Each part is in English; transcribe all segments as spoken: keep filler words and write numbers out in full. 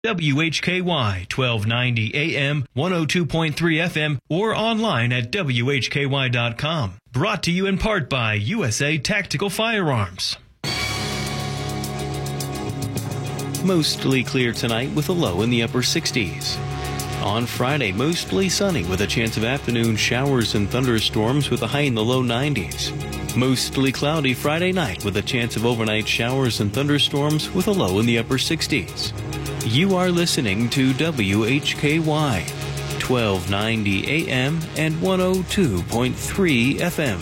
W H K Y twelve ninety A M, one oh two point three F M, or online at W H K Y dot com. Brought to you in part by U S A Tactical Firearms. Mostly clear tonight with a low in the upper sixties. On Friday, mostly sunny with a chance of afternoon showers and thunderstorms with a high in the low nineties. Mostly cloudy Friday night with a chance of overnight showers and thunderstorms with a low in the upper sixties. You are listening to W H K Y, twelve ninety A M and one oh two point three F M.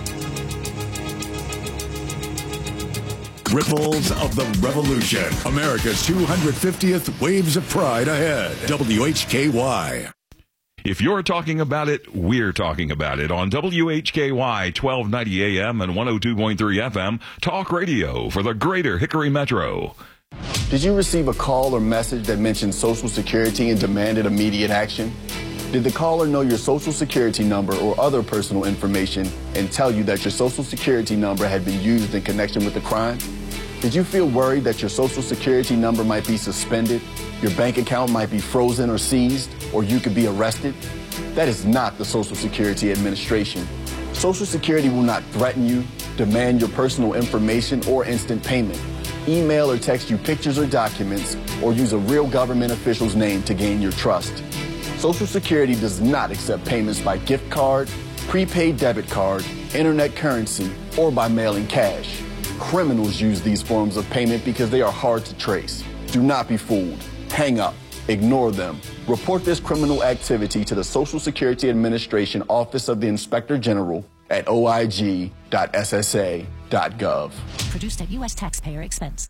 Ripples of the Revolution. America's two hundred fiftieth Waves of Pride ahead. W H K Y. If you're talking about it, we're talking about it on W H K Y twelve ninety A M and one oh two point three F M, talk radio for the greater Hickory Metro. Did you receive a call or message that mentioned Social Security and demanded immediate action? Did the caller know your Social Security number or other personal information and tell you that your Social Security number had been used in connection with the crime? Did you feel worried that your Social Security number might be suspended, your bank account might be frozen or seized, or you could be arrested? That is not the Social Security Administration. Social Security will not threaten you, demand your personal information, or instant payment, email or text you pictures or documents, or use a real government official's name to gain your trust. Social Security does not accept payments by gift card, prepaid debit card, internet currency, or by mailing cash. Criminals use these forms of payment because they are hard to trace. Do not be fooled. Hang up. Ignore them. Report this criminal activity to the Social Security Administration Office of the Inspector General at O I G dot S S A dot gov. Produced at U S taxpayer expense.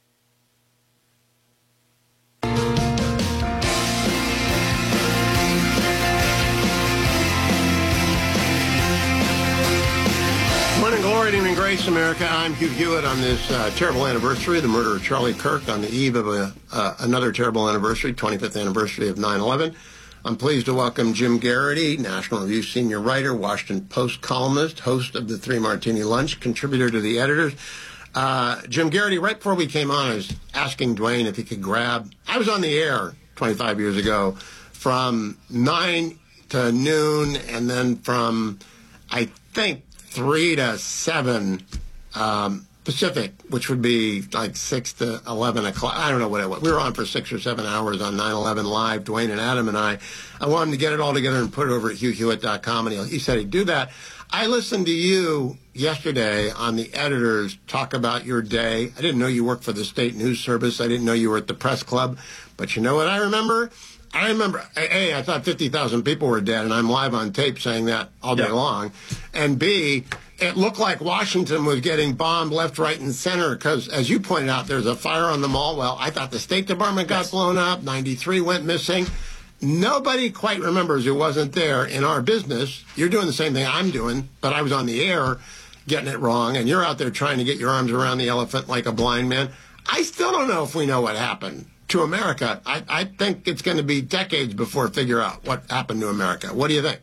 Morning glory, evening grace, America. I'm Hugh Hewitt on this uh, terrible anniversary of the murder of Charlie Kirk, on the eve of a, uh, another terrible anniversary, twenty-fifth anniversary of nine eleven. I'm pleased to welcome Jim Garrity, National Review senior writer, Washington Post columnist, host of the Three Martini Lunch, contributor to the editors. Uh, Jim Garrity, right before we came on, I was asking Dwayne if he could grab, I was on the air twenty-five years ago from nine to noon, and then from, I think, three to seven um, Pacific, which would be like six to eleven o'clock. I don't know what it was. We were on for six or seven hours on nine eleven Live, Dwayne and Adam and I. I wanted him to get it all together and put it over at hugh hewitt dot com, and he, he said he'd do that. I listened to you yesterday on the editors talk about your day. I didn't know you worked for the State News Service. I didn't know you were at the press club. But you know what I remember? I remember, A, I thought fifty thousand people were dead, and I'm live on tape saying that all day yeah. long. And B, it looked like Washington was getting bombed left, right, and center because, as you pointed out, there's a fire on the mall. Well, I thought the State Department got yes. blown up. ninety-three went missing. Nobody quite remembers who wasn't there in our business. You're doing the same thing I'm doing, but I was on the air getting it wrong, and you're out there trying to get your arms around the elephant like a blind man. I still don't know if we know what happened to America. I, I think it's going to be decades before we figure out what happened to America. What do you think?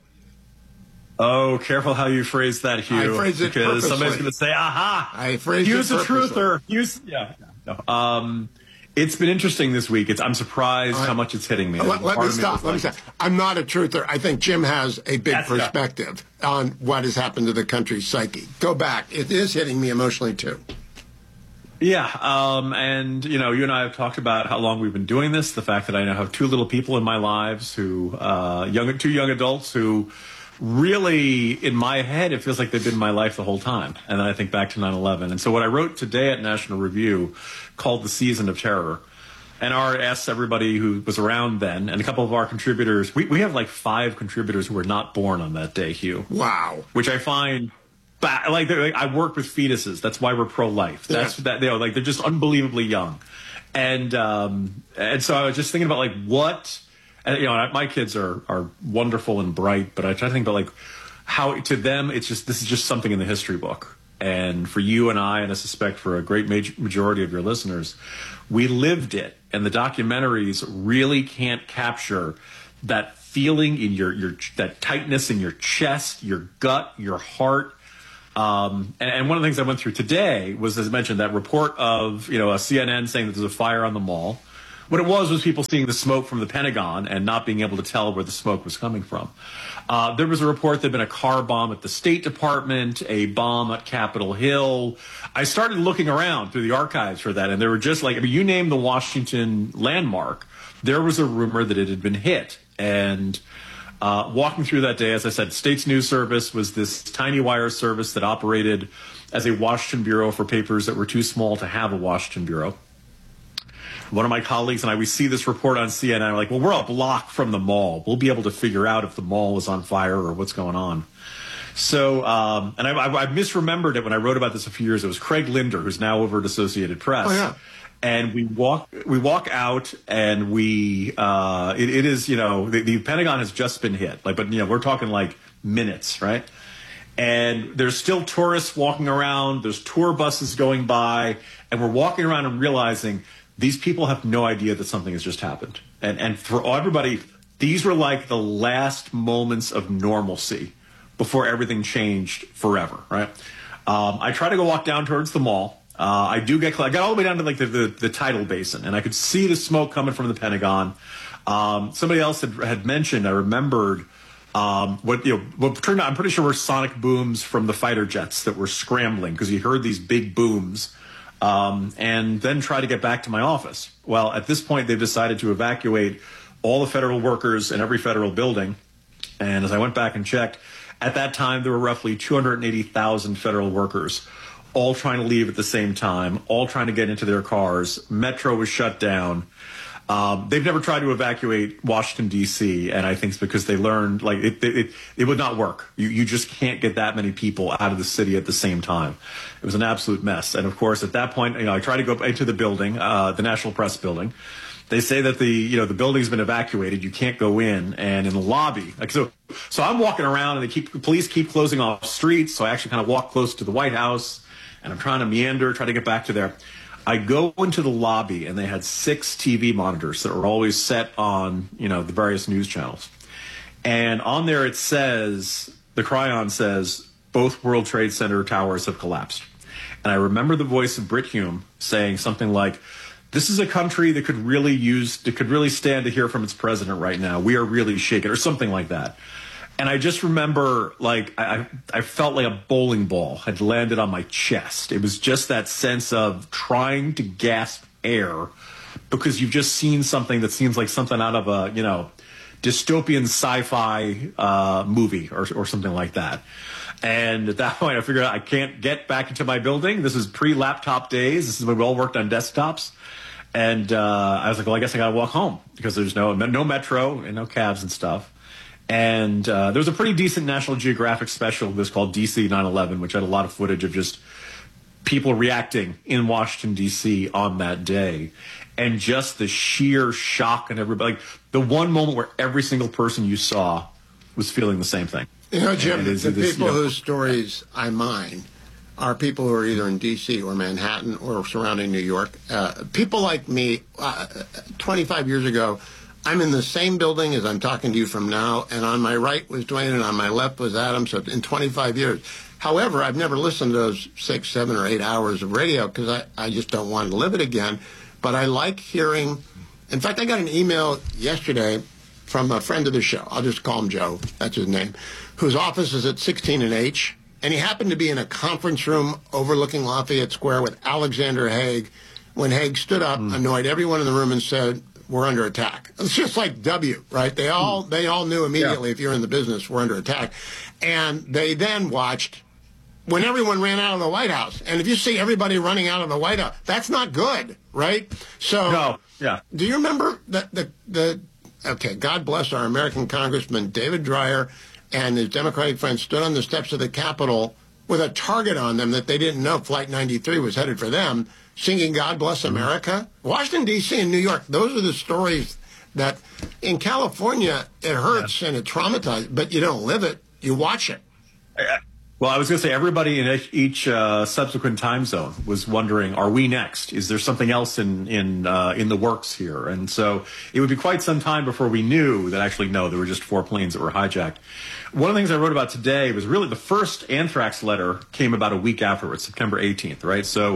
Oh, careful how you phrase that, Hugh. I phrase it because purposely. Somebody's going to say, aha! I phrase Hugh's it a purposely. truther. Hugh's, yeah. No. Um, it's been interesting this week. It's, I'm surprised right. how much it's hitting me. Let, let me stop. Let me stop. I'm not a truther. I think Jim has a big That's perspective that. on what has happened to the country's psyche. Go back. It is hitting me emotionally, too. Yeah, um, and, you know, you and I have talked about how long we've been doing this, the fact that I now have two little people in my lives who, uh, young, two young adults who really, in my head, it feels like they've been in my life the whole time. And then I think back to nine eleven. And so what I wrote today at National Review called The Season of Terror. And our asked everybody who was around then, and a couple of our contributors, we, we have like five contributors who were not born on that day, Hugh. Wow. Which I find... But like, like I work with fetuses. That's why we're pro-life. That's yeah. that they are like they're just unbelievably young, and um, and so I was just thinking about like what, and, you know, my kids are are wonderful and bright, but I try to think about like how to them it's just this is just something in the history book, and for you and I, and I suspect for a great major, majority of your listeners, we lived it, and the documentaries really can't capture that feeling in your your that tightness in your chest, your gut, your heart. Um, and, and one of the things I went through today was, as I mentioned, that report of, you know, a C N N saying that there's a fire on the mall. What it was was people seeing the smoke from the Pentagon and not being able to tell where the smoke was coming from. Uh, there was a report there'd been a car bomb at the State Department, a bomb at Capitol Hill. I started looking around through the archives for that, and there were just like, I mean, you name the Washington landmark, there was a rumor that it had been hit. And uh, walking through that day, as I said, States News Service was this tiny wire service that operated as a Washington bureau for papers that were too small to have a Washington bureau. One of my colleagues and I, we see this report on C N N. We're like, well, we're a block from the mall. We'll be able to figure out if the mall is on fire or what's going on. So, um, and I, I, I misremembered it when I wrote about this a few years. It was Craig Linder, who's now over at Associated Press. Oh, yeah. And we walk, we walk out, and we, uh, it, it is, you know, the, the Pentagon has just been hit. Like, but you know, we're talking like minutes, right? And there's still tourists walking around. There's tour buses going by, and we're walking around and realizing these people have no idea that something has just happened. And and for everybody, these were like the last moments of normalcy before everything changed forever, right? Um, I try to go walk down towards the mall. Uh, I do get, I got all the way down to like the, the, the tidal basin, and I could see the smoke coming from the Pentagon. Um, somebody else had, had mentioned, I remembered, um, what, you know, what turned out, I'm pretty sure were sonic booms from the fighter jets that were scrambling because you heard these big booms. Um, and then try to get back to my office. Well, at this point, they've decided to evacuate all the federal workers in every federal building. And as I went back and checked, at that time, there were roughly two hundred eighty thousand federal workers, all trying to leave at the same time, all trying to get into their cars. Metro was shut down. Um, they've never tried to evacuate Washington, D C, and I think it's because they learned, like, it, it, it, it would not work. You, you just can't get that many people out of the city at the same time. It was an absolute mess. And, of course, at that point, you know, I tried to go into the building, uh, the National Press Building. They say that the, you know, the building's been evacuated. You can't go in. And in the lobby, like, so, so I'm walking around, and they keep, the police keep closing off streets. So I actually kind of walk close to the White House, and I'm trying to meander, try to get back to there. I go into the lobby, and they had six T V monitors that were always set on, you know, the various news channels. And on there it says, the Cryon says, both World Trade Center towers have collapsed. And I remember the voice of Brit Hume saying something like, this is a country that could really use, that could really stand to hear from its president right now. We are really shaken, or something like that. And I just remember, like, I, I felt like a bowling ball had landed on my chest. It was just that sense of trying to gasp air because you've just seen something that seems like something out of a, you know, dystopian sci-fi uh, movie or, or something like that. And at that point, I figured out I can't get back into my building. This is pre-laptop days. This is when we all worked on desktops. And uh, I was like, well, I guess I got to walk home because there's no no metro and no cabs and stuff. And uh, there was a pretty decent National Geographic special. It was called D C nine eleven, which had a lot of footage of just people reacting in Washington, D C on that day. And just the sheer shock and everybody. Like, the one moment where every single person you saw was feeling the same thing. You know, Jim, the is, people is, you know, whose stories I mine are people who are either in D C or Manhattan or surrounding New York. Uh, people like me, uh, twenty-five years ago, I'm in the same building as I'm talking to you from now, and on my right was Dwayne, and on my left was Adam, so in twenty-five years. However, I've never listened to those six, seven, or eight hours of radio because I, I just don't want to live it again. But I like hearing, in fact, I got an email yesterday from a friend of the show. I'll just call him Joe, that's his name, whose office is at sixteen and H, and he happened to be in a conference room overlooking Lafayette Square with Alexander Haig when Haig stood up, mm. annoyed everyone in the room, and said, we're under attack. It's just like W, right? They all they all knew immediately, yeah, if you're in the business, we're under attack. And they then watched when everyone ran out of the White House. And if you see everybody running out of the White House, that's not good, right? So, no, yeah. Do you remember the, the, the okay, God bless our American Congressman David Dreyer and his Democratic friends stood on the steps of the Capitol with a target on them that they didn't know Flight ninety-three was headed for them, singing God Bless America? Washington, D C and New York, those are the stories that, in California, it hurts, yeah, and it traumatizes, but you don't live it, you watch it. Well, I was going to say, everybody in each uh, subsequent time zone was wondering, are we next? Is there something else in in uh, in the works here? And so it would be quite some time before we knew that actually, no, there were just four planes that were hijacked. One of the things I wrote about today was really the first anthrax letter came about a week afterwards, September eighteenth, right? So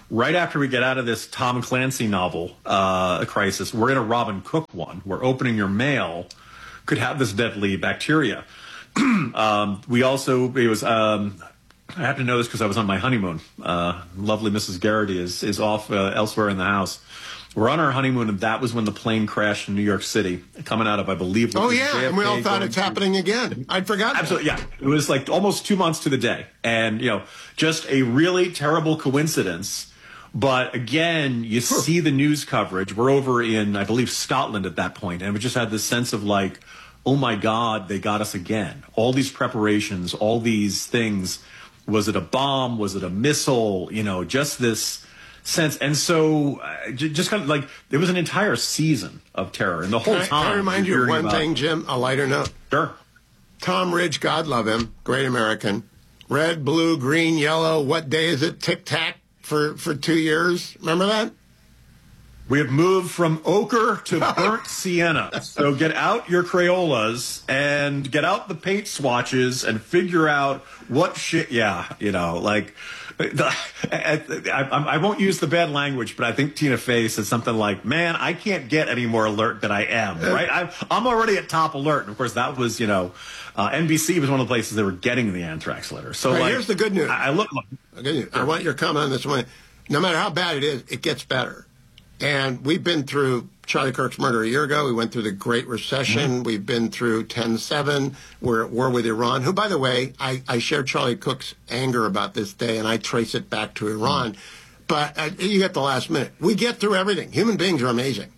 right after we get out of this Tom Clancy novel uh, crisis, we're in a Robin Cook one where opening your mail could have this deadly bacteria. um, we also, it was, um, I have to know this because I was on my honeymoon. Uh, lovely Missus Garrity is, is off uh, elsewhere in the house. We're on our honeymoon, and that was when the plane crashed in New York City, coming out of, I believe, oh, yeah, J F K, and we all thought it's to, happening again. I'd forgotten. Absolutely, yeah. It was like almost two months to the day. And, you know, just a really terrible coincidence. But again, you see the news coverage. We're over in, I believe, Scotland at that point, and we just had this sense of like, oh, my God, they got us again. All these preparations, all these things. Was it a bomb? Was it a missile? You know, just this sense. And so uh, j- just kind of like there was an entire season of terror. And the whole can I, time. Can I remind you of one about, thing, Jim? A lighter note. Sure. Tom Ridge, God love him, great American. Red, blue, green, yellow. What day is it? Tic-tac for, for two years. Remember that? We have moved from ochre to burnt sienna. So get out your Crayolas and get out the paint swatches and figure out what shit. Yeah, you know, like the, I, I, I won't use the bad language, but I think Tina Fey said something like, "Man, I can't get any more alert than I am." Right? I'm, I'm already at top alert. And of course, that was you know, uh, N B C was one of the places they were getting the anthrax letter. So right, like, here's the good news. I, I look. look okay, I want your comment on this one. No matter how bad it is, it gets better. And we've been through Charlie Kirk's murder a year ago. We went through the Great Recession. Mm-hmm. We've been through ten seven. We're at war with Iran, who, by the way, I, I share Charlie Cook's anger about this day, and I trace it back to Iran. Mm-hmm. But uh, you get the last minute. We get through everything. Human beings are amazing.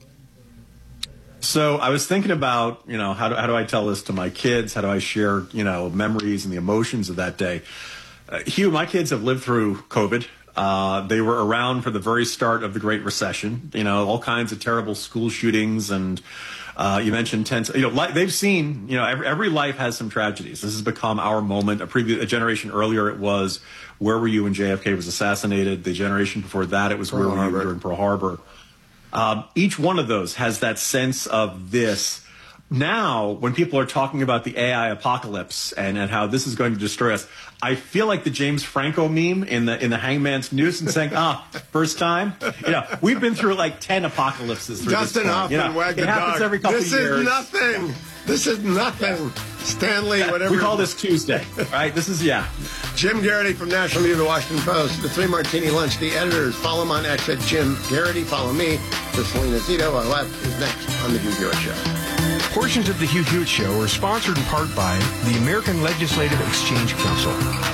So I was thinking about, you know, how do, how do I tell this to my kids? How do I share, you know, memories and the emotions of that day? Uh, Hugh, my kids have lived through COVID. Uh, they were around for the very start of the Great Recession, you know, all kinds of terrible school shootings. And uh, you mentioned tense, you know, li- they've seen, you know, every, every life has some tragedies. This has become our moment. A previous a generation earlier, it was, where were you when J F K was assassinated? The generation before that, it was, Pearl where were Harbor. you during Pearl Harbor? Um, each one of those has that sense of this. Now, when people are talking about the A I apocalypse and, and how this is going to destroy us, I feel like the James Franco meme in the in the Hangman's Noose and saying, ah, first time. You know, we've been through like ten apocalypses. Through Dustin this Hoffman, you know, wag the it happens dog. every couple this of years. This is nothing. This is nothing. Stanley, whatever. We call this Tuesday, right? This is, yeah. Jim Garrity from National Media, The Washington Post, The Three Martini Lunch, the editors. Follow him on X at Jim Garrity. Follow me, the Selena Zito. Our left is next on The Hugh Hewitt Show. Portions of The Hugh Hewitt Show are sponsored in part by the American Legislative Exchange Council.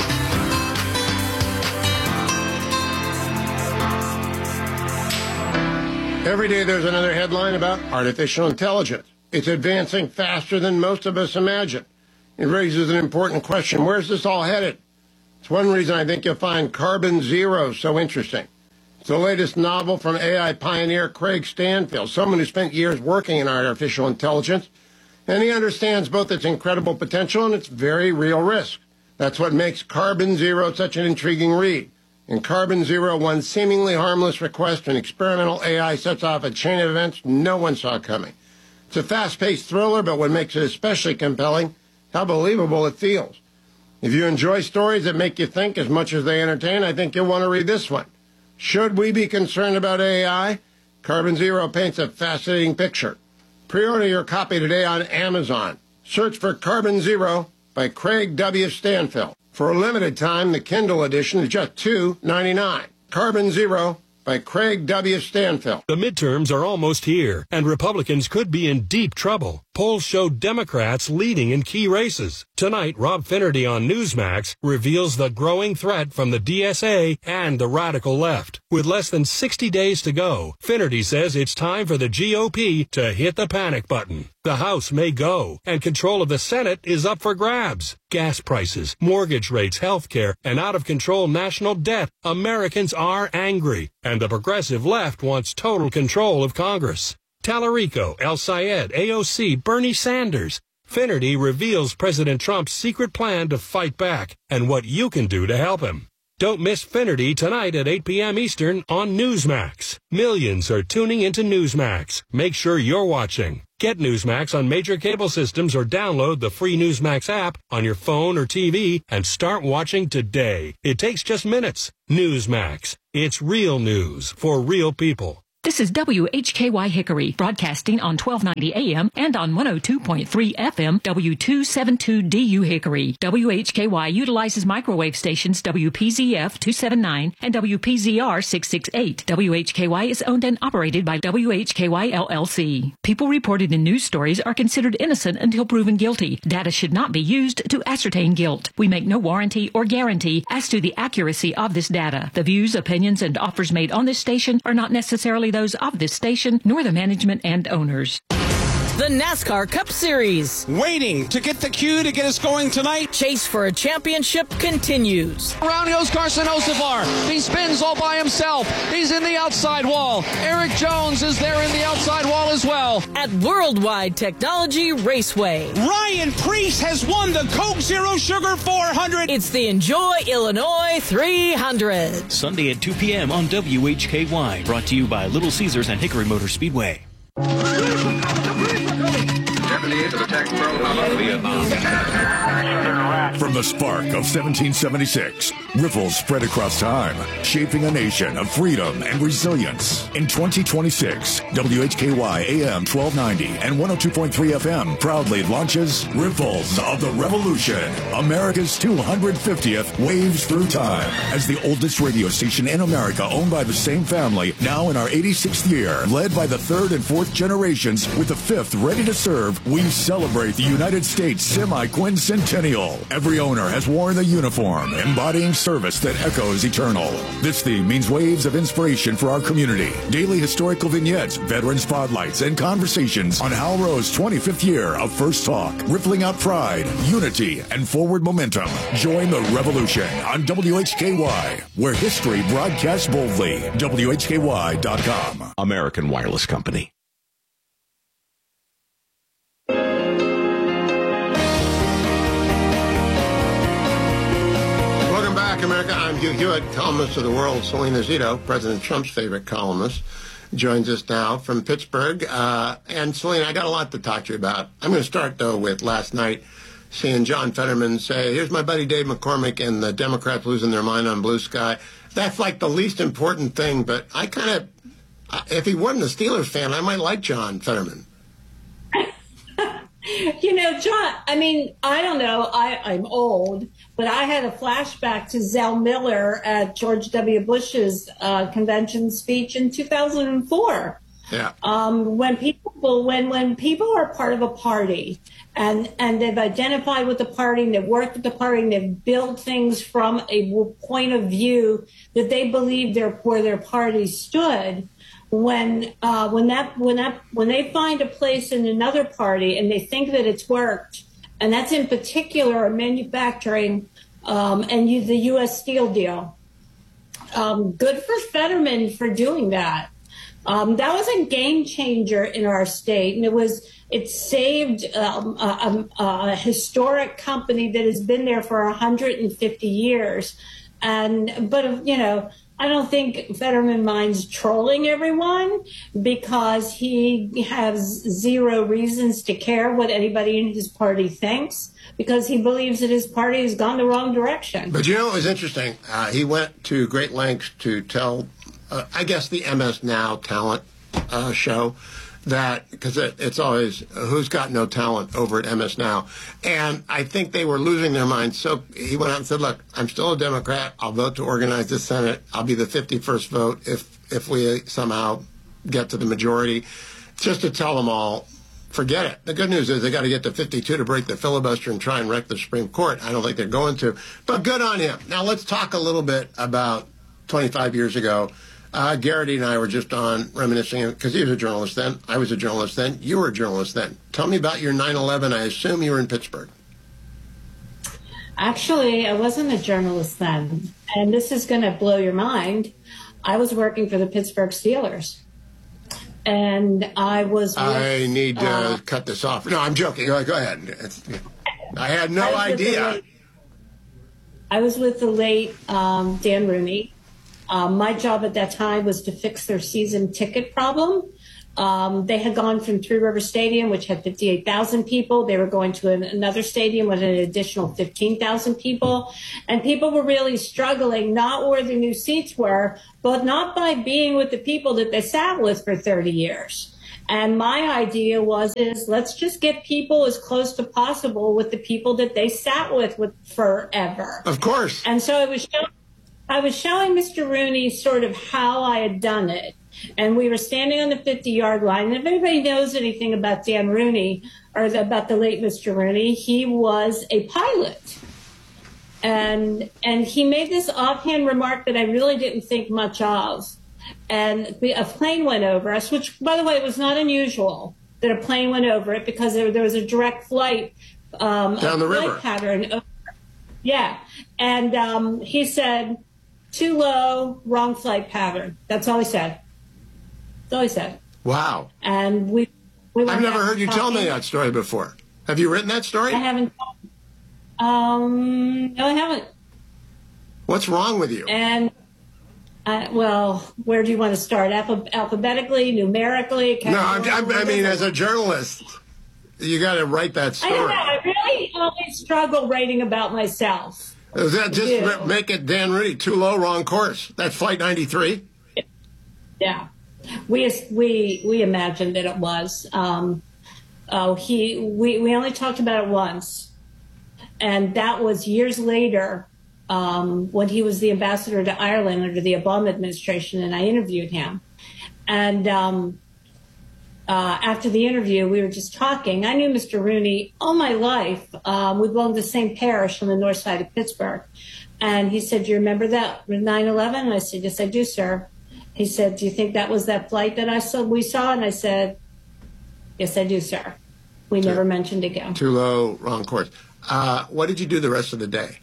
Every day there's another headline about artificial intelligence. It's advancing faster than most of us imagine. It raises an important question. Where's this all headed? It's one reason I think you'll find Carbon Zero so interesting. It's the latest novel from A I pioneer Craig Stanfield, someone who spent years working in artificial intelligence, and he understands both its incredible potential and its very real risk. That's what makes Carbon Zero such an intriguing read. In Carbon Zero, one seemingly harmless request, an experimental A I sets off a chain of events no one saw coming. It's a fast-paced thriller, but what makes it especially compelling, how believable it feels. If you enjoy stories that make you think as much as they entertain, I think you'll want to read this one. Should we be concerned about A I? Carbon Zero paints a fascinating picture. Pre-order your copy today on Amazon. Search for Carbon Zero by Craig W. Stanfield. For a limited time, the Kindle edition is just two ninety-nine. Carbon Zero by Craig W. Stanfield. The midterms are almost here, and Republicans could be in deep trouble. Polls show Democrats leading in key races. Tonight, Rob Finnerty on Newsmax reveals the growing threat from the D S A and the radical left. With less than sixty days to go, Finnerty says it's time for the G O P to hit the panic button. The House may go, and control of the Senate is up for grabs. Gas prices, mortgage rates, health care, and out-of-control national debt. Americans are angry, and the progressive left wants total control of Congress. Tallarico, El Sayed, A O C, Bernie Sanders. Finnerty reveals President Trump's secret plan to fight back and what you can do to help him. Don't miss Finnerty tonight at eight p.m. Eastern on Newsmax. Millions are tuning into Newsmax. Make sure you're watching. Get Newsmax on major cable systems or download the free Newsmax app on your phone or T V and start watching today. It takes just minutes. Newsmax. It's real news for real people. This is W H K Y Hickory, broadcasting on twelve ninety A M and on one oh two point three F M, W two seventy-two D U Hickory. W H K Y utilizes microwave stations W P Z F two seventy-nine and W P Z R six sixty-eight. W H K Y is owned and operated by W H K Y L L C. People reported in news stories are considered innocent until proven guilty. Data should not be used to ascertain guilt. We make no warranty or guarantee as to the accuracy of this data. The views, opinions, and offers made on this station are not necessarily those of this station, nor the management and owners. The NASCAR Cup Series. Waiting to get the cue to get us going tonight. Chase for a championship continues. Around goes Carson Hocevar. He spins all by himself. He's in the outside wall. Eric Jones is there in the outside wall as well. At Worldwide Technology Raceway. Ryan Preece has won the Coke Zero Sugar four hundred. It's the Enjoy Illinois three hundred. Sunday at two p.m. on W H K Y. Brought to you by Little Caesars and Hickory Motor Speedway. From the spark of seventeen seventy-six, ripples spread across time, shaping a nation of freedom and resilience. In twenty twenty-six, W H K Y A M twelve ninety and one oh two point three F M proudly launches Ripples of the Revolution, America's two hundred fiftieth Waves Through Time. As the oldest radio station in America owned by the same family, now in our eighty-sixth year, led by the third and fourth generations with the fifth ready to serve, we celebrate the United States semi-quincentennial. Every owner has worn the uniform, embodying service that echoes eternal. This theme means waves of inspiration for our community, daily historical vignettes, veteran spotlights, and conversations on Hal Rowe's twenty-fifth year of First Talk, rippling out pride, unity, and forward momentum. Join the revolution on W H K Y, where history broadcasts boldly. W H K Y dot com. American Wireless Company. America, I'm Hugh Hewitt, columnist of The World. Selena Zito, President Trump's favorite columnist, joins us now from Pittsburgh. Uh, and Selena, I got a lot to talk to you about. I'm going to start, though, with last night seeing John Fetterman say, here's my buddy Dave McCormick and the Democrats losing their mind on Blue Sky. That's like the least important thing, but I kind of, if he wasn't a Steelers fan, I might like John Fetterman. You know, John, I mean, I don't know, I, I'm old, but I had a flashback to Zell Miller at George W. Bush's uh, convention speech in two thousand four. Yeah. Um, when people, when, when people are part of a party and, and they've identified with the party and they've worked with the party and they've built things from a point of view that they believe their, where their party stood, when uh, when that when that when they find a place in another party and they think that it's worked, and that's in particular manufacturing um, and you, the U S Steel deal. Um, good for Fetterman for doing that. Um, that was a game changer in our state, and it was it saved um, a, a, a historic company that has been there for one hundred fifty years. And but you know. I don't think Fetterman minds trolling everyone because he has zero reasons to care what anybody in his party thinks because he believes that his party has gone the wrong direction. But you know what was interesting? Uh, he went to great lengths to tell, uh, I guess, the M S Now talent uh, show that, because it, it's always, uh, who's got no talent over at M S Now? And I think they were losing their minds. So he went out and said, look, I'm still a Democrat. I'll vote to organize the Senate. I'll be the fifty-first vote if, if we somehow get to the majority. Just to tell them all, forget it. The good news is they got to get to fifty-two to break the filibuster and try and wreck the Supreme Court. I don't think they're going to. But good on him. Now let's talk a little bit about twenty-five years ago. Uh, Garrity and I were just on reminiscing, because he was a journalist then, I was a journalist then, you were a journalist then. Tell me about your nine eleven. I assume you were in Pittsburgh. Actually, I wasn't a journalist then, and this is going to blow your mind. I was working for the Pittsburgh Steelers, and I was with, I need to uh, cut this off. No, I'm joking. Go ahead. It's, I had no I idea. Late, I was with the late um, Dan Rooney. Um, my job at that time was to fix their season ticket problem. Um, they had gone from Three River Stadium, which had fifty-eight thousand people. They were going to an, another stadium with an additional fifteen thousand people. And people were really struggling, not where the new seats were, but not by being with the people that they sat with for thirty years. And my idea was, is let's just get people as close to possible with the people that they sat with, with forever. Of course. And so I was showing, I was showing Mister Rooney sort of how I had done it. And we were standing on the fifty-yard line. And if anybody knows anything about Dan Rooney or the, about the late Mister Rooney, he was a pilot. And and he made this offhand remark that I really didn't think much of. And a plane went over us, which, by the way, was not unusual that a plane went over it because there, there was a direct flight um, down the river pattern. Over. Yeah. And um, he said, too low, wrong flight pattern. That's all he said. That's all he said. Wow. And we, we I've never heard you talking. tell me that story before. Have you written that story? I haven't. Um, no, I haven't. What's wrong with you? And, uh, well, where do you want to start? Alpha- alphabetically, numerically? No, I'm, I'm, I mean, as a journalist, you got to write that story. I don't know. I really always struggle writing about myself. Is that just make it Dan Rooney, too low, wrong course? That's Flight ninety-three? Yeah. We we we imagined that it was. Um, oh, he we, we only talked about it once. And that was years later um, when he was the ambassador to Ireland under the Obama administration, and I interviewed him. And um, uh, after the interview, we were just talking. I knew Mister Rooney all my life. Um, we belonged to the same parish on the north side of Pittsburgh. And he said, do you remember that nine eleven? And I said, yes, I do, sir. He said, do you think that was that flight that I saw, we saw? And I said, yes, I do, sir. We too, never mentioned again. Too low, wrong course. Uh, what did you do the rest of the day?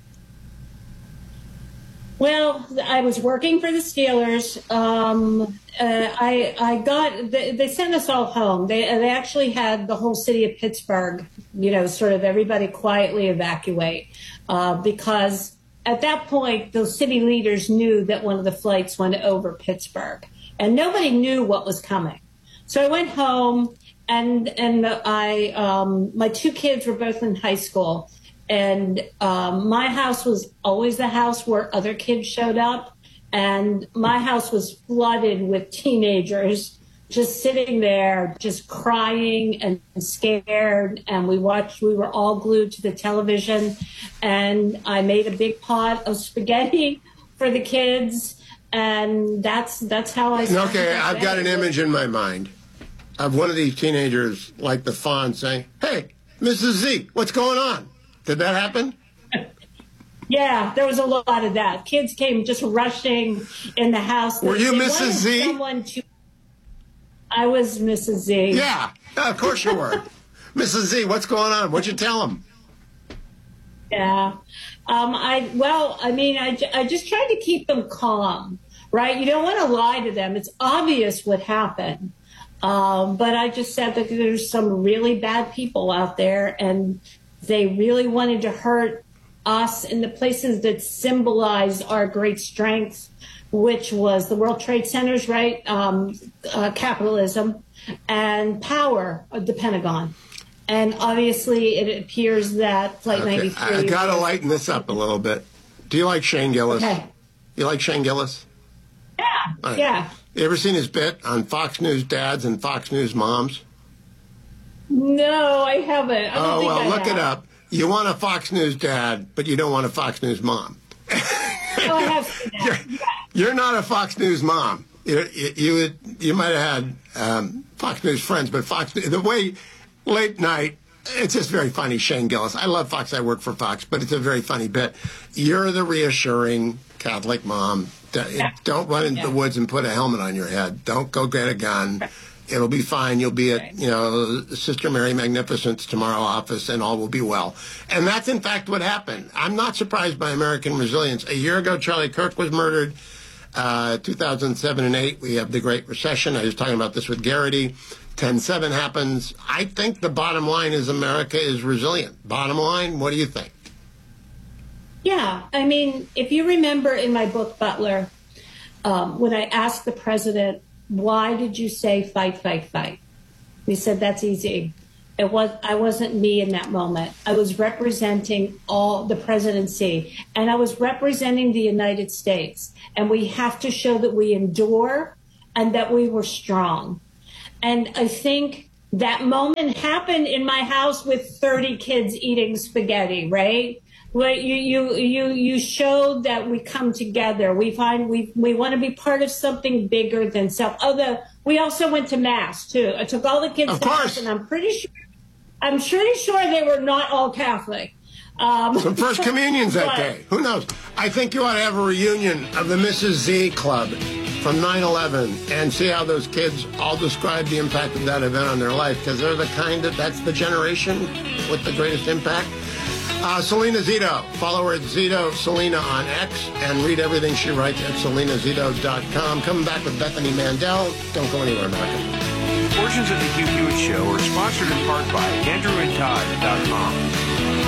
Well, I was working for the Steelers. Um, uh, I I got they, they sent us all home. They they actually had the whole city of Pittsburgh, you know, sort of everybody quietly evacuate uh, because at that point the city leaders knew that one of the flights went over Pittsburgh, and nobody knew what was coming. So I went home, and and I um, my two kids were both in high school. And um, my house was always the house where other kids showed up. And my house was flooded with teenagers just sitting there, just crying and scared. And we watched, we were all glued to the television. And I made a big pot of spaghetti for the kids. And that's that's how I started. Okay, I've got an image in my mind of one of these teenagers like the Fawn saying, hey, Missus Z, what's going on? Did that happen? Yeah, there was a lot of that. Kids came just rushing in the house. Were you they Missus Z? Someone to... I was Missus Z. Yeah, of course you were. Missus Z, what's going on? What'd you tell them? Yeah. Um, I Well, I mean, I, I just tried to keep them calm, right? You don't want to lie to them. It's obvious what happened. Um, but I just said that there's some really bad people out there, and they really wanted to hurt us in the places that symbolize our great strength, which was the World Trade Centers, right? Um, uh, capitalism and power of the Pentagon. And obviously it appears that Flight okay. ninety-three... I got to lighten this up a little bit. Do you like Shane Gillis? Okay. You like Shane Gillis? Yeah, right. yeah. You ever seen his bit on Fox News Dads and Fox News Moms? No, I haven't. I don't oh, think well, I look have. it up. You want a Fox News dad, but you don't want a Fox News mom. Oh, I have seen that. You're, Yeah. you're not a Fox News mom. You you you, would, you might have had um, Fox News friends, but Fox the way late night, it's just very funny. Shane Gillis. I love Fox. I work for Fox, but it's a very funny bit. You're the reassuring Catholic mom. Yeah. Don't run into yeah. the woods and put a helmet on your head. Don't go get a gun. It'll be fine. You'll be at, you know, Sister Mary Magnificent's tomorrow office, and all will be well. And that's, in fact, what happened. I'm not surprised by American resilience. A year ago, Charlie Kirk was murdered. Uh, two thousand seven and eight, we have the Great Recession. I was talking about this with Garrity. ten seven happens. I think the bottom line is America is resilient. Bottom line, what do you think? Yeah. I mean, if you remember in my book, Butler, um, when I asked the president why did you say fight, fight, fight? We said, that's easy. It was, I wasn't me in that moment. I was representing all the presidency, and I was representing the United States. And we have to show that we endure and that we were strong. And I think that moment happened in my house with thirty kids eating spaghetti, right? Where you you you you showed that we come together. We find we we want to be part of something bigger than self. Oh, the we also went to mass too. I took all the kids of to course. mass, and I'm pretty sure I'm pretty sure they were not all Catholic. Um, Some first communions that but, day. Who knows? I think you ought to have a reunion of the Missus Z Club from nine eleven and see how those kids all describe the impact of that event on their life, because they're the kind of, that's the generation with the greatest impact. Uh, Selena Zito, follow her at Zito Selena on X, and read everything she writes at selena zito dot com. Coming back with Bethany Mandel. Don't go anywhere, America. Portions of the Hugh Hewitt Show are sponsored in part by andrew and todd dot com.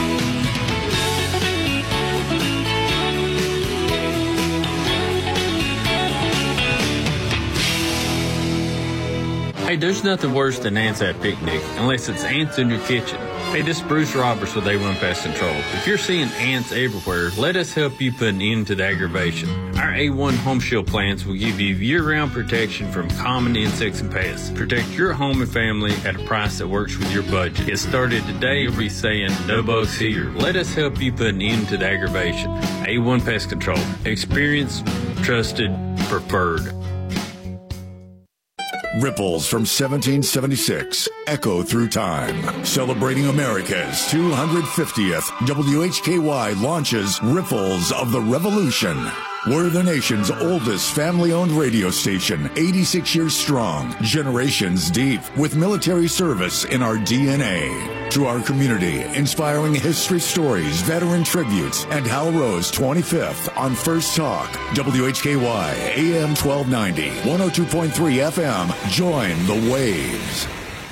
Hey, there's nothing worse than ants at a picnic, unless it's ants in your kitchen. Hey, this is Bruce Roberts with A one Pest Control. If you're seeing ants everywhere, let us help you put an end to the aggravation. Our A one Home Shield plans will give you year-round protection from common insects and pests. Protect your home and family at a price that works with your budget. Get started today. You'll be saying, no bugs here. Let us help you put an end to the aggravation. A one Pest Control. Experienced, trusted, preferred. Ripples from seventeen seventy-six echo through time. Celebrating America's two hundred fiftieth, W H K Y launches Ripples of the Revolution. We're the nation's oldest family-owned radio station, eighty-six years strong, generations deep, with military service in our D N A. To our community, inspiring history stories, veteran tributes, and Hal Rose twenty-fifth on First Talk, W H K Y, A M twelve ninety, one oh two point three F M. Join the waves.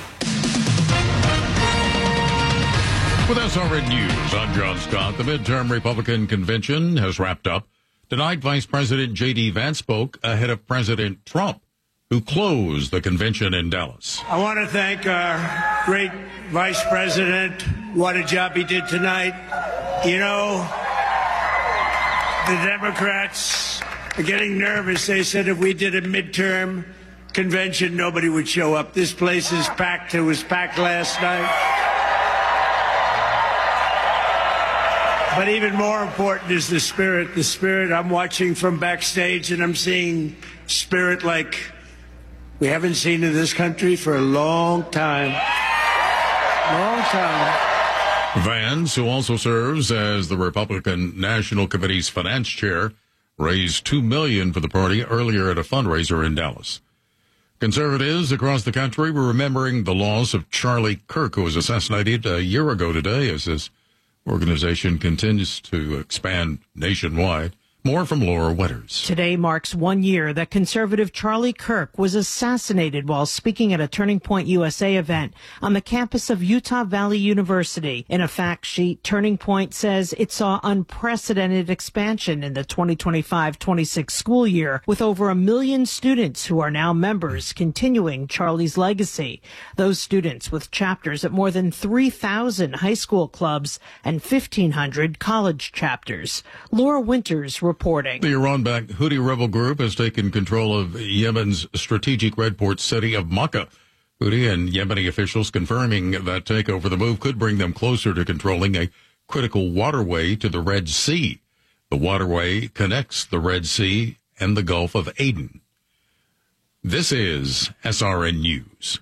With S R N News, I'm John Scott. The midterm Republican convention has wrapped up. Tonight, Vice President J D. Vance spoke ahead of President Trump, who closed the convention in Dallas. I want to thank our great Vice President. What a job he did tonight. You know, the Democrats are getting nervous. They said if we did a midterm convention, nobody would show up. This place is packed. It was packed last night. But even more important is the spirit. The spirit I'm watching from backstage, and I'm seeing spirit like we haven't seen in this country for a long time. Long time. Vance, who also serves as the Republican National Committee's finance chair, raised two million dollars for the party earlier at a fundraiser in Dallas. Conservatives across the country were remembering the loss of Charlie Kirk, who was assassinated a year ago today as his organization continues to expand nationwide. More from Laura Wetters. Today marks one year that conservative Charlie Kirk was assassinated while speaking at a Turning Point U S A event on the campus of Utah Valley University. In a fact sheet, Turning Point says it saw unprecedented expansion in the twenty twenty-five twenty-six school year, with over a million students who are now members continuing Charlie's legacy. Those students with chapters at more than three thousand high school clubs and fifteen hundred college chapters. Laura Winters reporting. The Iran-backed Houthi rebel group has taken control of Yemen's strategic red port city of Makkah. Houthi and Yemeni officials confirming that takeover. The move could bring them closer to controlling a critical waterway to the Red Sea. The waterway connects the Red Sea and the Gulf of Aden. This is S R N News.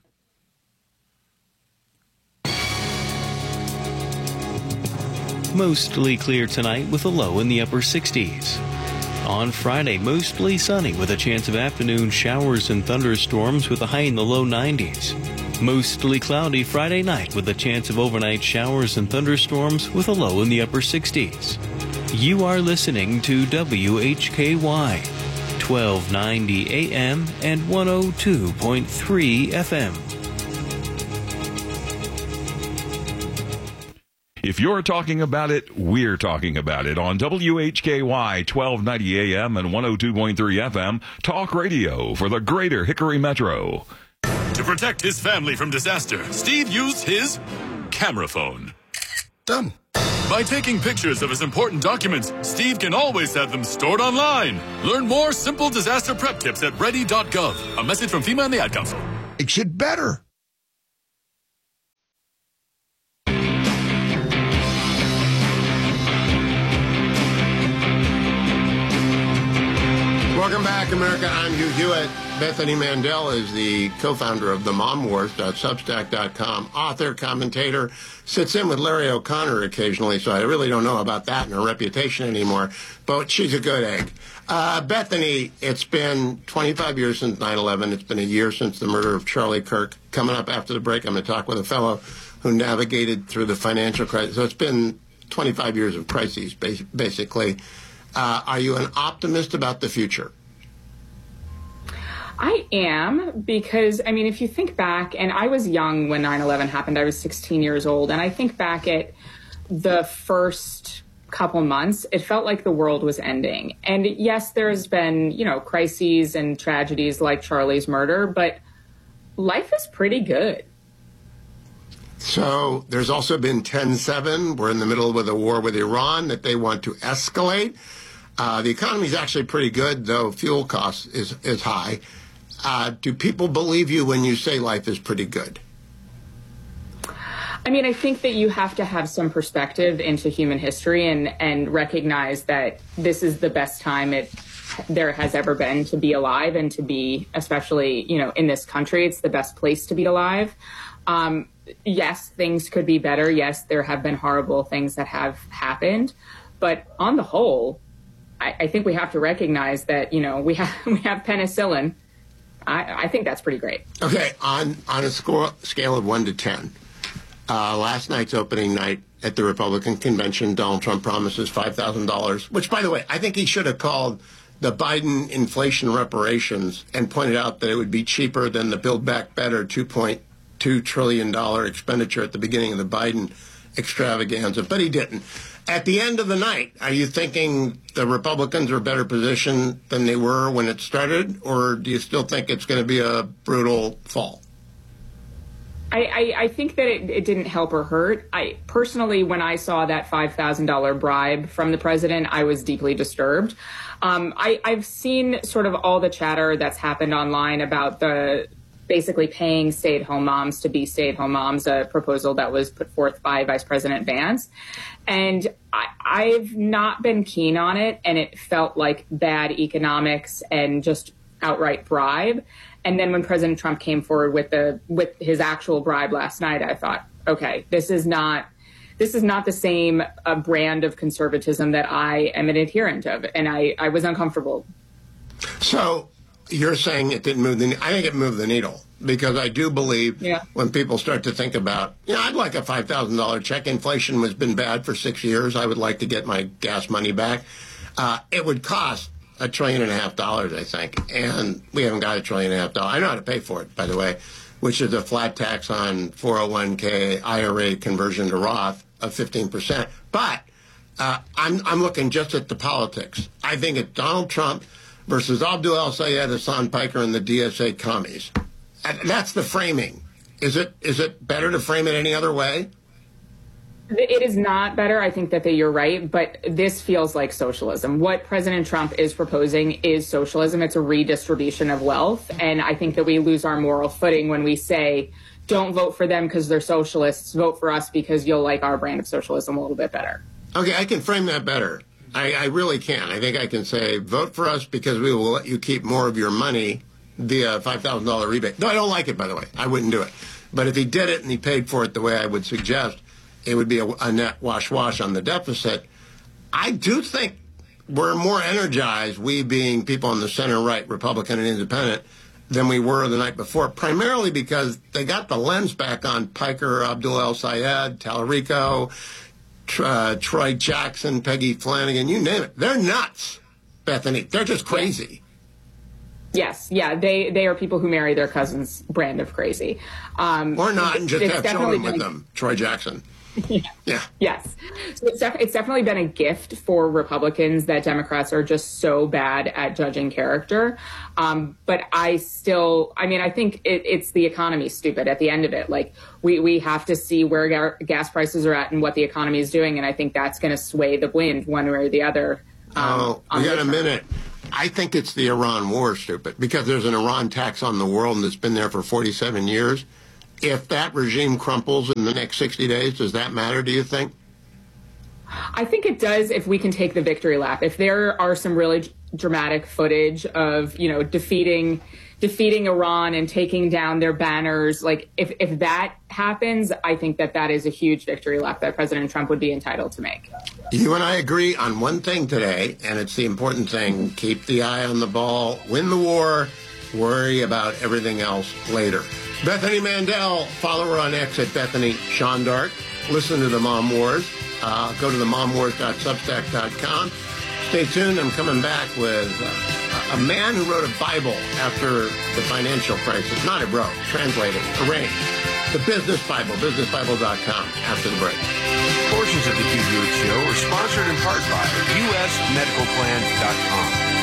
Mostly clear tonight with a low in the upper sixties. On Friday, mostly sunny with a chance of afternoon showers and thunderstorms with a high in the low nineties. Mostly cloudy Friday night with a chance of overnight showers and thunderstorms with a low in the upper sixties. You are listening to W H K Y, twelve ninety A M and one oh two point three F M. If you're talking about it, we're talking about it on W H K Y twelve ninety A M and one oh two point three F M, talk radio for the greater Hickory Metro. To protect his family from disaster, Steve used his camera phone. Done. By taking pictures of his important documents, Steve can always have them stored online. Learn more simple disaster prep tips at ready dot gov. A message from FEMA and the Ad Council. Makes it better. Welcome back, America. I'm Hugh Hewitt. Bethany Mandel is the co-founder of the mom wars dot substack dot com, author, commentator, sits in with Larry O'Connor occasionally, so I really don't know about that and her reputation anymore, but she's a good egg. Uh, Bethany, it's been twenty-five years since nine eleven. It's been a year since the murder of Charlie Kirk. Coming up after the break, I'm going to talk with a fellow who navigated through the financial crisis. So it's been twenty-five years of crises, basically. Uh, are you an optimist about the future? I am, because, I mean, if you think back, and I was young when nine eleven happened, I was sixteen years old, and I think back at the first couple months, it felt like the world was ending. And yes, there's been, you know, crises and tragedies like Charlie's murder, but life is pretty good. So there's also been ten seven. We're in the middle of a war with Iran that they want to escalate. Uh, the economy is actually pretty good, though fuel costs is, is high. Uh, do people believe you when you say life is pretty good? I mean, I think that you have to have some perspective into human history and, and recognize that this is the best time it there has ever been to be alive and to be, especially, you know, in this country, it's the best place to be alive. Um, yes, things could be better. Yes, there have been horrible things that have happened. But on the whole, I, I think we have to recognize that, you know, we have we have penicillin. I, I think that's pretty great. Okay, on, on a score, scale of one to ten, uh, last night's opening night at the Republican convention, Donald Trump promises five thousand dollars, which, by the way, I think he should have called the Biden inflation reparations and pointed out that it would be cheaper than the Build Back Better two point two trillion dollars expenditure at the beginning of the Biden extravaganza, but he didn't. At the end of the night, are you thinking the Republicans are better positioned than they were when it started, or do you still think it's going to be a brutal fall? I, I, I think that it, it didn't help or hurt. I personally, when I saw that five thousand dollars bribe from the president, I was deeply disturbed. Um, I, I've seen sort of all the chatter that's happened online about the basically paying stay-at-home moms to be stay-at-home moms, a proposal that was put forth by Vice President Vance. And I, I've not been keen on it, and it felt like bad economics and just outright bribe. And then when President Trump came forward with the with his actual bribe last night, I thought, okay, this is not this is not the same uh, brand of conservatism that I am an adherent of, and I, I was uncomfortable. So you're saying it didn't move the needle. I think it moved the needle, because I do believe yeah. when people start to think about, you know, I'd like a five thousand dollars check. Inflation has been bad for six years. I would like to get my gas money back. Uh, it would cost a trillion and a half dollars, I think, and we haven't got a trillion and a half dollars. I know how to pay for it, by the way, which is a flat tax on four oh one k, I R A conversion to Roth of fifteen percent. But uh, I'm, I'm looking just at the politics. I think it's Donald Trump versus Abdul El-Sayed, Hassan Piker, and the D S A commies. And that's the framing. Is it is it better to frame it any other way? It is not better. I think that you're right, but this feels like socialism. What President Trump is proposing is socialism. It's a redistribution of wealth, and I think that we lose our moral footing when we say, don't vote for them because they're socialists, vote for us because you'll like our brand of socialism a little bit better. Okay, I can frame that better. I, I really can. I think I can say, vote for us because we will let you keep more of your money via a five thousand dollars rebate. No, I don't like it, by the way. I wouldn't do it. But if he did it and he paid for it the way I would suggest, it would be a, a net wash-wash on the deficit. I do think we're more energized, we being people on the center-right, Republican and Independent, than we were the night before, primarily because they got the lens back on Piker, Abdul El-Sayed, Tallarico, Uh, Troy Jackson, Peggy Flanagan, you name it. They're nuts, Bethany. They're just crazy. Yes, yeah, they, they are people who marry their cousin's brand of crazy. Um, or not, and just have children with been, them. Troy Jackson. Yeah. yeah. Yes. So it's, def- it's definitely been a gift for Republicans that Democrats are just so bad at judging character. Um, but I still, I mean, I think it, it's the economy, stupid, at the end of it. Like, we, we have to see where ga- gas prices are at and what the economy is doing. And I think that's going to sway the wind one way or the other. Um, oh, we got a minute. I think it's the Iran war, stupid, because there's an Iran tax on the world and it's been there for forty-seven years. If that regime crumples in the next sixty days, does that matter, do you think? I think it does if we can take the victory lap. If there are some really dramatic footage of, you know, defeating defeating Iran and taking down their banners, like if, if that happens, I think that that is a huge victory lap that President Trump would be entitled to make. You and I agree on one thing today, and it's the important thing. Keep the eye on the ball, win the war, worry about everything else later. Bethany Mandel, follow her on X at Bethany Shondart. Listen to the Mom Wars. Uh, go to the mom wars dot substack dot com. Stay tuned. I'm coming back with uh, a man who wrote a Bible after the financial crisis. Not a wrote, translated, arranged. The Business Bible, business bible dot com, after the break. Portions of the Hugh Hewitt Show are sponsored in part by U S medical plans dot com.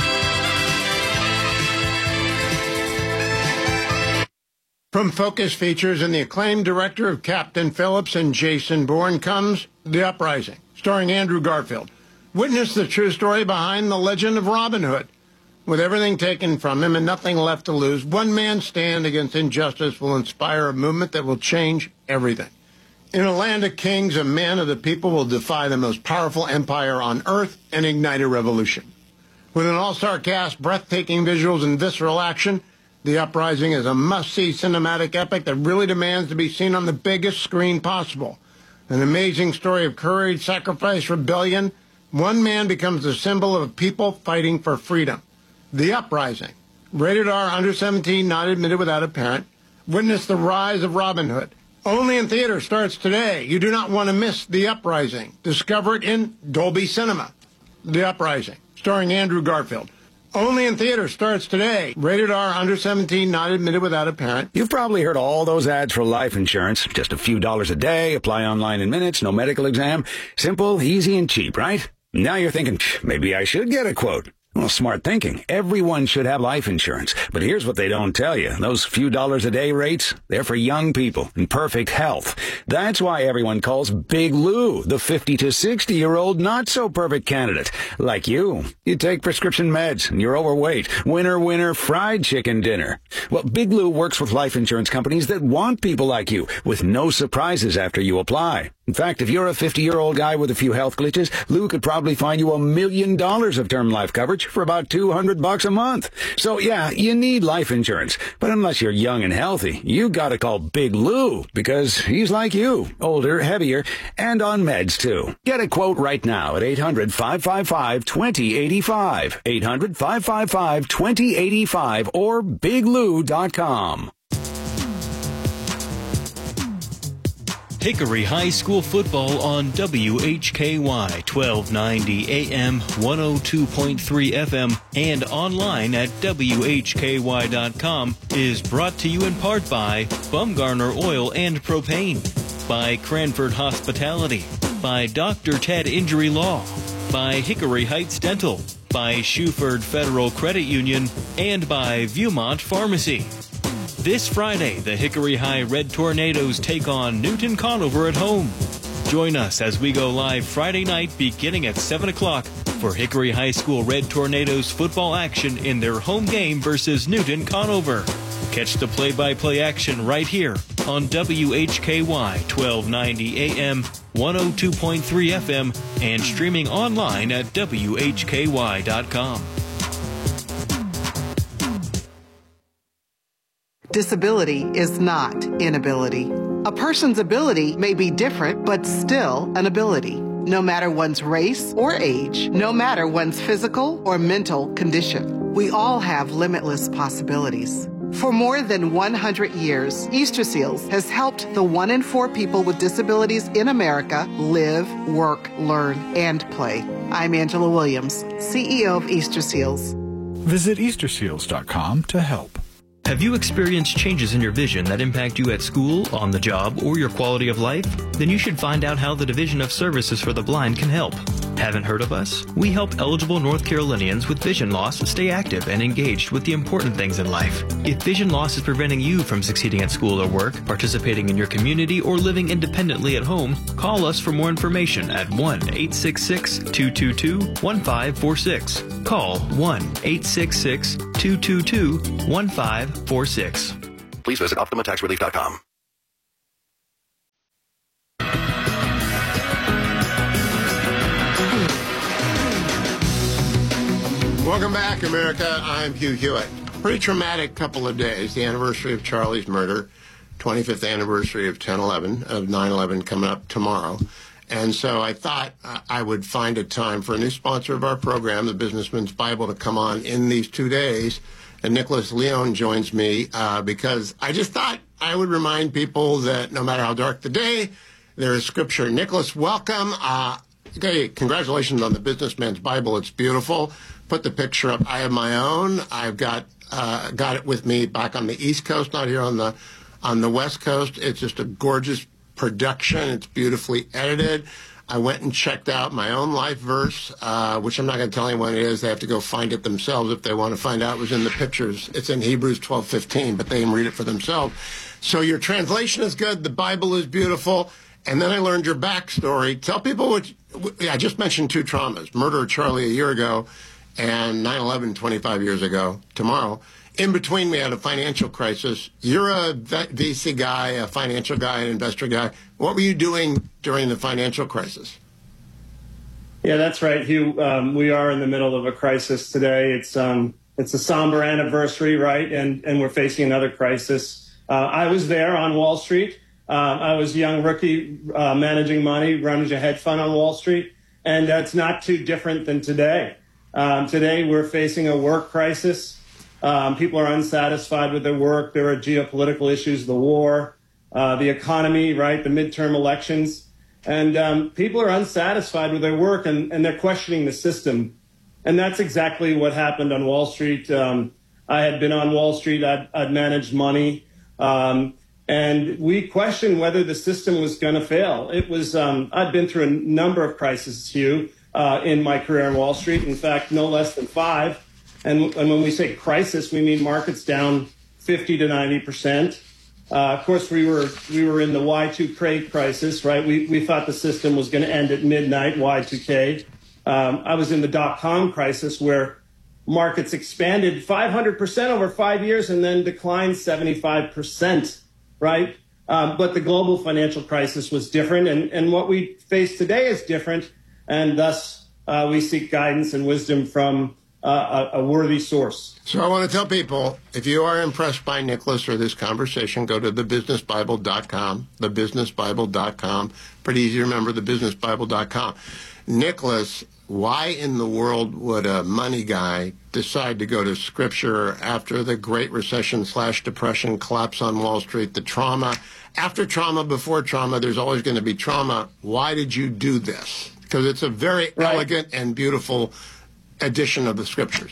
From Focus Features and the acclaimed director of Captain Phillips and Jason Bourne comes The Uprising, starring Andrew Garfield. Witness the true story behind the legend of Robin Hood. With everything taken from him and nothing left to lose, one man's stand against injustice will inspire a movement that will change everything. In a land of kings, a man of the people will defy the most powerful empire on earth and ignite a revolution. With an all-star cast, breathtaking visuals, and visceral action, The Uprising is a must-see cinematic epic that really demands to be seen on the biggest screen possible. An amazing story of courage, sacrifice, rebellion. One man becomes the symbol of a people fighting for freedom. The Uprising. Rated R, under seventeen, not admitted without a parent. Witness the rise of Robin Hood. Only in theater, starts today. You do not want to miss The Uprising. Discover it in Dolby Cinema. The Uprising, starring Andrew Garfield. Only in theater, starts today. Rated R, under seventeen, not admitted without a parent. You've probably heard all those ads for life insurance. Just a few dollars a day, apply online in minutes, no medical exam. Simple, easy, and cheap, right? Now you're thinking, maybe I should get a quote. Well, smart thinking. Everyone should have life insurance. But here's what they don't tell you. Those few dollars a day rates, they're for young people in perfect health. That's why everyone calls Big Lou the fifty to sixty-year-old not-so-perfect candidate. Like you. You take prescription meds and you're overweight. Winner, winner, fried chicken dinner. Well, Big Lou works with life insurance companies that want people like you, with no surprises after you apply. In fact, if you're a fifty-year-old guy with a few health glitches, Lou could probably find you a million dollars of term life coverage for about two hundred bucks a month. So yeah, you need life insurance. But unless you're young and healthy, you gotta call Big Lou, because he's like you, older, heavier, and on meds too. Get a quote right now at eight hundred, five five five, two zero eight five, eight hundred, five five five, two zero eight five, or big lou dot com. Hickory High School football on W H K Y twelve ninety A M, one oh two point three F M, and online at W H K Y dot com is brought to you in part by Bumgarner Oil and Propane, by Cranford Hospitality, by Doctor Ted Injury Law, by Hickory Heights Dental, by Shuford Federal Credit Union, and by Viewmont Pharmacy. This Friday, the Hickory High Red Tornadoes take on Newton Conover at home. Join us as we go live Friday night beginning at seven o'clock for Hickory High School Red Tornadoes football action in their home game versus Newton Conover. Catch the play-by-play action right here on W H K Y twelve ninety A M, one oh two point three F M, and streaming online at W H K Y dot com. Disability is not inability. A person's ability may be different, but still an ability. No matter one's race or age, no matter one's physical or mental condition, we all have limitless possibilities. For more than one hundred years, Easter Seals has helped the one in four people with disabilities in America live, work, learn, and play. I'm Angela Williams, C E O of Easter Seals. Visit Easter Seals dot com to help. Have you experienced changes in your vision that impact you at school, on the job, or your quality of life? Then you should find out how the Division of Services for the Blind can help. Haven't heard of us? We help eligible North Carolinians with vision loss stay active and engaged with the important things in life. If vision loss is preventing you from succeeding at school or work, participating in your community, or living independently at home, call us for more information at one eight six six, two two two, one five four six. Call one eight six six, two two two, one five four six. Please visit Optima Tax Relief dot com. Welcome back, America. I'm Hugh Hewitt. Pretty traumatic couple of days. The anniversary of Charlie's murder, twenty-fifth anniversary of ten eleven, of nine eleven coming up tomorrow. And so I thought uh, I would find a time for a new sponsor of our program, the Businessman's Bible, to come on in these two days. And Nicholas Leone joins me uh, because I just thought I would remind people that no matter how dark the day, there is Scripture. Nicholas, welcome. Uh, okay, congratulations on the Businessman's Bible. It's beautiful. Put the picture up. I have my own. I've got uh, got it with me back on the East Coast, not here on the on the West Coast. It's just a gorgeous production. It's beautifully edited. I went and checked out my own life verse, uh, which I'm not going to tell anyone it is. They have to go find it themselves if they want to find out. It was in the pictures. It's in Hebrews twelve fifteen, but they can read it for themselves. So your translation is good. The Bible is beautiful. And then I learned your backstory. Tell people what, I just mentioned two traumas, murder of Charlie a year ago and nine eleven twenty-five years ago tomorrow. In between, we had a financial crisis. You're a V C guy, a financial guy, an investor guy. What were you doing during the financial crisis? Yeah, that's right, Hugh. Um, we are in the middle of a crisis today. It's um, it's a somber anniversary, right? And and we're facing another crisis. Uh, I was there on Wall Street. Uh, I was a young rookie uh, managing money, running a hedge fund on Wall Street, and that's not too different than today. Um, today, we're facing a work crisis. Um, people are unsatisfied with their work. There are geopolitical issues, the war, uh, the economy, right, the midterm elections. And um, people are unsatisfied with their work, and, and they're questioning the system. And that's exactly what happened on Wall Street. Um, I had been on Wall Street. I'd, I'd managed money. Um, and we questioned whether the system was going to fail. It was, um, I'd been through a number of crises, Hugh, uh, in my career on Wall Street. In fact, no less than five. And, and when we say crisis, we mean markets down fifty to ninety percent. Uh, of course, we were we were in the Y two K crisis, right? We we thought the system was going to end at midnight, Y two K. Um, I was in the dot-com crisis where markets expanded five hundred percent over five years and then declined seventy-five percent, right? Um, but the global financial crisis was different, and, and what we face today is different, and thus uh, we seek guidance and wisdom from Uh, a, a worthy source. So I want to tell people, if you are impressed by Nicholas or this conversation, go to the business bible dot com, the business bible dot com. Pretty easy to remember, the business bible dot com. Nicholas, why in the world would a money guy decide to go to Scripture after the Great Recession slash Depression, collapse on Wall Street, the trauma? After trauma, before trauma, there's always going to be trauma. Why did you do this? Because it's a very right. elegant and beautiful edition of the Scriptures.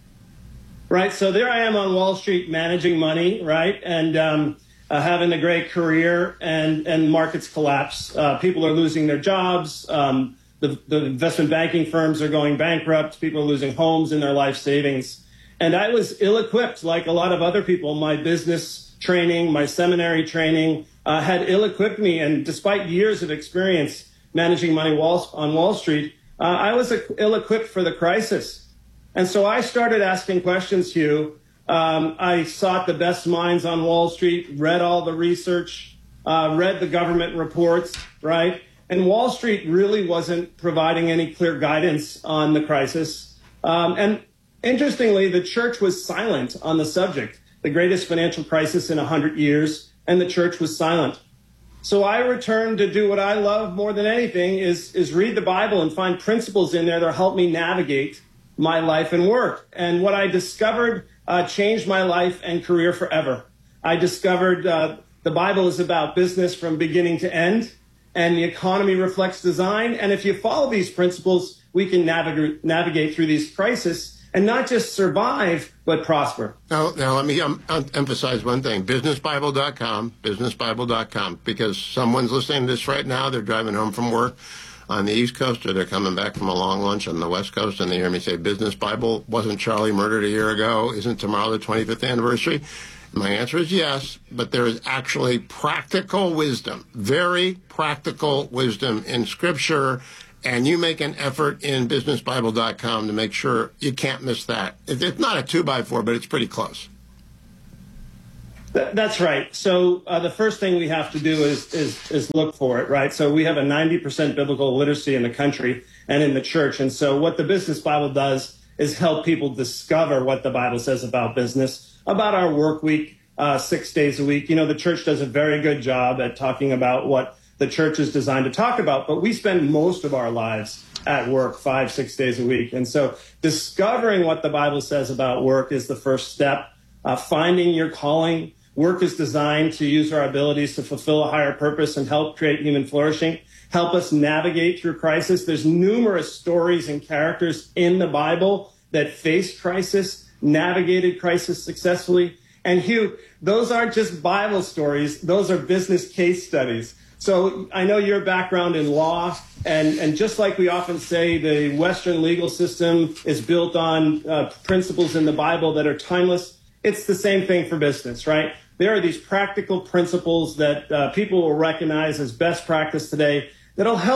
Right. So there I am on Wall Street managing money, right, and um, uh, having a great career, and, and markets collapse. Uh, people are losing their jobs. Um, the, the investment banking firms are going bankrupt. People are losing homes and their life savings. And I was ill-equipped, like a lot of other people. My business training, my seminary training uh, had ill-equipped me. And despite years of experience managing money wall, on Wall Street, Uh, I was ill-equipped for the crisis. And so I started asking questions, Hugh. Um, I sought the best minds on Wall Street, read all the research, uh, read the government reports, right? And Wall Street really wasn't providing any clear guidance on the crisis. Um, and interestingly, the church was silent on the subject, the greatest financial crisis in one hundred years, and the church was silent. So I returned to do what I love more than anything, is, is read the Bible and find principles in there that help me navigate my life and work. And what I discovered uh, changed my life and career forever. I discovered uh, the Bible is about business from beginning to end, and the economy reflects design. And if you follow these principles, we can navigate, navigate through these crises and not just survive, but prosper. Now, now let me um, um, emphasize one thing, business bible dot com, business bible dot com, because someone's listening to this right now, they're driving home from work on the East Coast, or they're coming back from a long lunch on the West Coast, and they hear me say, Business Bible, wasn't Charlie murdered a year ago? Isn't tomorrow the twenty-fifth anniversary? My answer is yes, but there is actually practical wisdom, very practical wisdom in Scripture, and you make an effort in business bible dot com to make sure you can't miss that. It's not a two by four, but it's pretty close. That's right. So uh, the first thing we have to do is, is is look for it, right? So we have a ninety percent biblical literacy in the country and in the church. And so what the Business Bible does is help people discover what the Bible says about business, about our work week, uh, six days a week. You know, the church does a very good job at talking about what the church is designed to talk about, but we spend most of our lives at work five, six days a week. And so discovering what the Bible says about work is the first step. Uh, finding your calling. Work is designed to use our abilities to fulfill a higher purpose and help create human flourishing, help us navigate through crisis. There's numerous stories and characters in the Bible that faced crisis, navigated crisis successfully. And Hugh, those aren't just Bible stories. Those are business case studies. So I know your background in law, and, and just like we often say, the Western legal system is built on uh, principles in the Bible that are timeless. It's the same thing for business, right? There are these practical principles that uh, people will recognize as best practice today that'll help